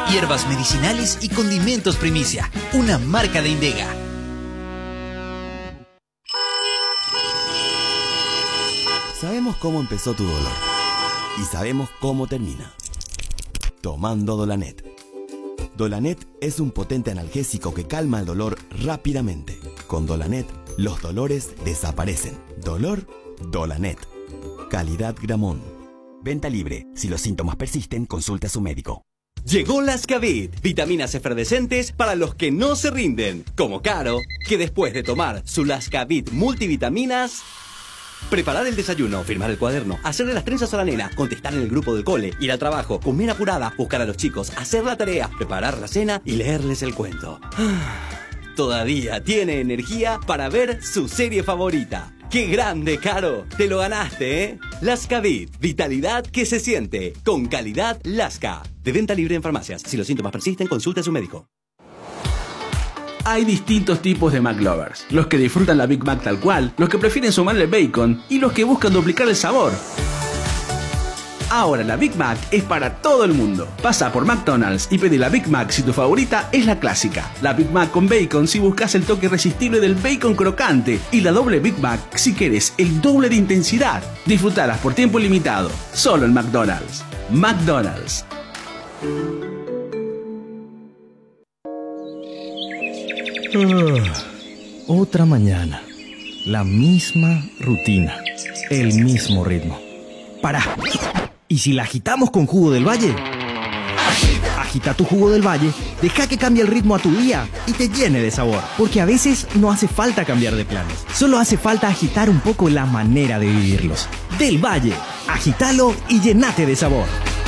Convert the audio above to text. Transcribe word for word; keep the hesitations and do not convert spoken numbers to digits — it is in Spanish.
hierbas medicinales y condimentos primicia, una marca de Indega. Sabemos cómo empezó tu dolor y sabemos cómo termina. Tomando Dolanet. Dolanet es un potente analgésico que calma el dolor rápidamente. Con Dolanet, los dolores desaparecen. Dolor, Dolanet. Calidad Gramón. Venta libre. Si los síntomas persisten, consulte a su médico. Llegó Lascavit, vitaminas efervescentes para los que no se rinden, como Caro, que después de tomar su Lascavit multivitaminas, preparar el desayuno, firmar el cuaderno, hacerle las trenzas a la nena, contestar en el grupo del cole, ir al trabajo, comer apurada, buscar a los chicos, hacer la tarea, preparar la cena y leerles el cuento. Todavía tiene energía para ver su serie favorita. ¡Qué grande, Caro! Te lo ganaste, ¿eh? Lascavit, vitalidad que se siente, con calidad Lasca. De venta libre en farmacias. Si los síntomas persisten, consulte a su médico. Hay distintos tipos de McLovers. Los que disfrutan la Big Mac tal cual, los que prefieren sumarle bacon y los que buscan duplicar el sabor. Ahora la Big Mac es para todo el mundo. Pasa por McDonald's y pedí la Big Mac si tu favorita es la clásica. La Big Mac con bacon si buscas el toque irresistible del bacon crocante. Y la doble Big Mac si quieres el doble de intensidad. Disfrutalas por tiempo limitado. Solo en McDonald's. McDonald's. Uh, otra mañana. La misma rutina. El mismo ritmo. Pará. ¿Y si la agitamos con jugo del valle? Agita. Agita tu jugo del valle, deja que cambie el ritmo a tu día y te llene de sabor. Porque a veces no hace falta cambiar de planes, solo hace falta agitar un poco la manera de vivirlos. Del Valle, agítalo y llenate de sabor.